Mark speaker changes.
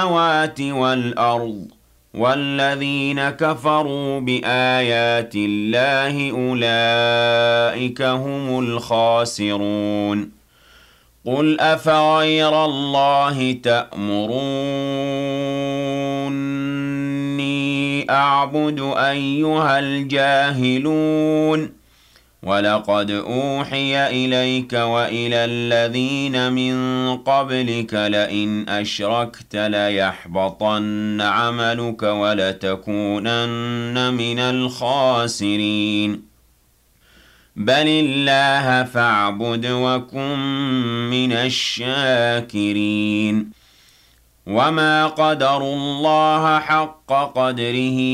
Speaker 1: السَّمَاوَاتِ وَالْأَرْضِ وَالَّذِينَ كَفَرُوا بِآيَاتِ اللَّهِ أُولَٰئِكَ هُمُ الْخَاسِرُونَ قُلْ أَفَغَيْرَ اللَّهِ تَأْمُرُونِّي أَعْبُدُ أَيُّهَا الْجَاهِلُونَ وَلَقَدْ أُوحِيَ إِلَيْكَ وَإِلَى الَّذِينَ مِن قَبْلِكَ لَئِنْ أَشْرَكْتَ لَيَحْبَطَنَّ عَمَلُكَ وَلَتَكُونَنَّ مِنَ الْخَاسِرِينَ بَلِ اللَّهَ فَاعْبُدْ وَكُن مِّنَ الشَّاكِرِينَ وَمَا قَدَرُوا اللَّهَ حَقَّ قَدْرِهِ